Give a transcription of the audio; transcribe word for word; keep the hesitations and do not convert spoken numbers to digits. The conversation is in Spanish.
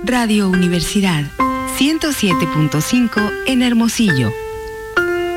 Radio Universidad ciento siete punto cinco en Hermosillo.